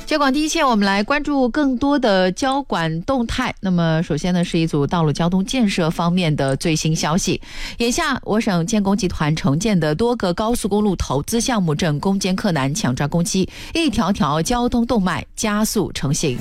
交广第一线，我们来关注更多的交管动态。那么首先呢，是一组道路交通建设方面的最新消息。眼下我省建工集团承建的多个高速公路投资项目正攻坚克难，抢抓攻击，一条条交通动脉加速成型。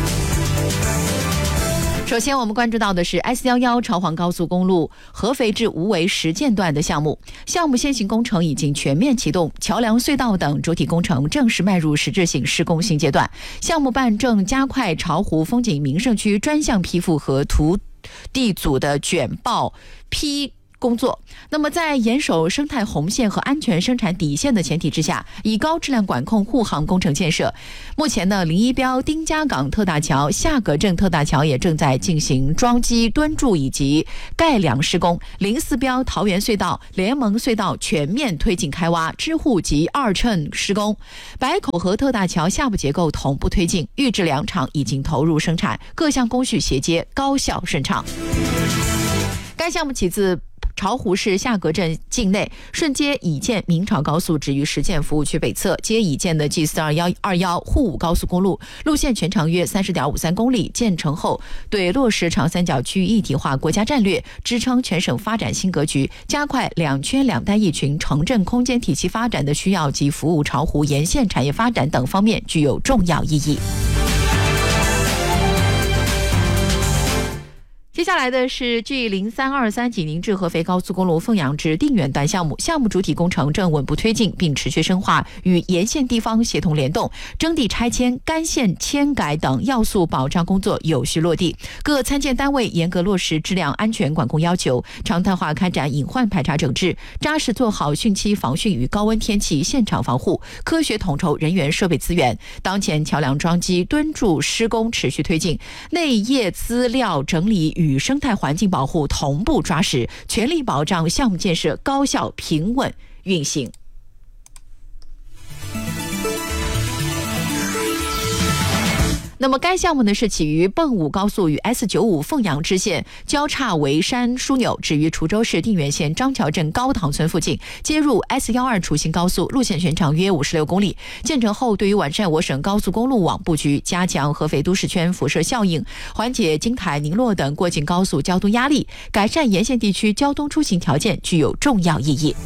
首先我们关注到的是 S11 朝黄高速公路合肥至无为实践段的项目先行工程已经全面启动，桥梁隧道等主体工程正式迈入实质性施工新阶段。项目办正加快巢湖风景名胜区专项批复和土地组的卷报批工作。那么在严守生态红线和安全生产底线的前提之下，以高质量管控护航工程建设。目前呢，临沂标丁家港特大桥、下葛镇特大桥也正在进行桩基墩筑以及盖梁施工。临泗标桃园隧道、联盟隧道全面推进开挖、支护及二乘施工。白口河特大桥下部结构同步推进，预制梁厂已经投入生产，各项工序衔接，高效顺畅。该项目起自巢湖市下葛镇境内，顺接已建明朝高速，止于实践服务区北侧，接已建的 G42121沪武高速公路，路线全长约 30.53 公里。建成后，对落实长三角区域一体化国家战略，支撑全省发展新格局，加快两圈两带一群城镇空间体系发展的需要及服务巢湖沿线产业发展等方面具有重要意义。接下来的是 G0323 济宁至合肥高速公路凤阳至定远段项目，项目主体工程正稳步推进，并持续深化与沿线地方协同联动，征地拆迁、干线迁改等要素保障工作有序落地。各参建单位严格落实质量安全管控要求，常态化开展隐患排查整治，扎实做好汛期防汛与高温天气现场防护，科学统筹人员设备资源。当前桥梁桩基墩筑施工持续推进，内业资料整理与生态环境保护同步抓实，全力保障项目建设高效平稳运行。那么该项目呢是起于蚌武高速与 S95 凤阳支线交叉围山枢纽，止于滁州市定远县张桥镇高塘村附近，接入 S12 楚行高速，路线全长约56公里。建成后，对于完善我省高速公路网布局，加强合肥都市圈辐射效应，缓解京台、宁洛等过境高速交通压力，改善沿线地区交通出行条件，具有重要意义。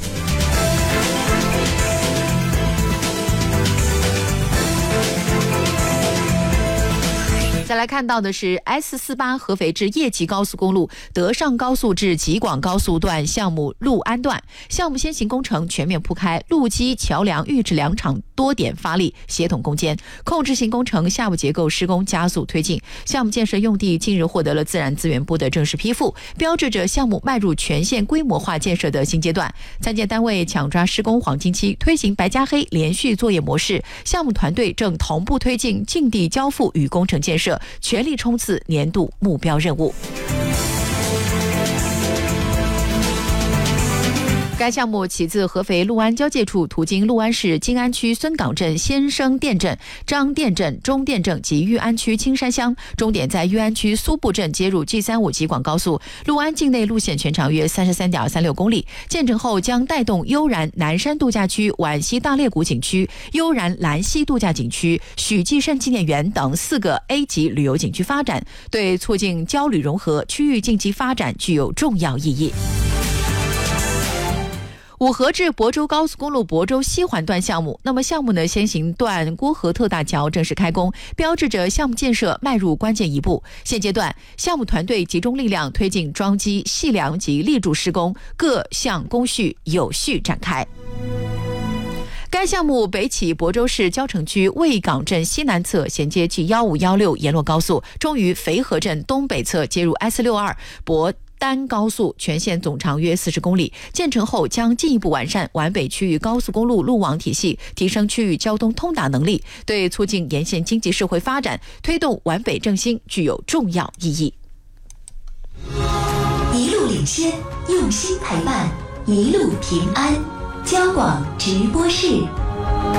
再来看到的是 S48 合肥至叶集高速公路德上高速至吉广高速段项目陆安段，项目先行工程全面铺开，路基、桥梁、预制梁场多点发力，协同攻坚，控制性工程下部结构施工加速推进。项目建设用地近日获得了自然资源部的正式批复，标志着项目迈入全县规模化建设的新阶段。参建单位抢抓施工黄金期，推行白加黑连续作业模式，项目团队正同步推进境地交付与工程建设，全力冲刺年度目标任务。该项目起自合肥陆安交界处，途经陆安市金安区孙岗镇、先生店镇、张店镇、中店镇及裕安区青山乡，终点在裕安区苏埠镇，接入 G35 吉广高速。陆安境内路线全长约 33.36 公里。建成后将带动悠然南山度假区、皖西大裂谷景区、悠然兰溪度假景区、许继慎纪念园等4个 A 级旅游景区发展，对促进交旅融合、区域经济发展具有重要意义。五河至亳州高速公路亳州西环段项目，那么项目呢先行段郭河特大桥正式开工，标志着项目建设迈入关键一步。现阶段，项目团队集中力量推进桩基、细梁及立柱施工，各项工序有序展开。该项目北起亳州市蕉城区卫岗镇西南侧，衔接G1516沿洛高速，终于肥河镇东北侧接入 S62亳丹高速，全线总长约40公里。建成后将进一步完善皖北区域高速公路路网体系，提升区域交通通达能力，对促进沿线经济社会发展、推动皖北振兴具有重要意义。 一路领先，用心陪伴，一路平安。交广直播室。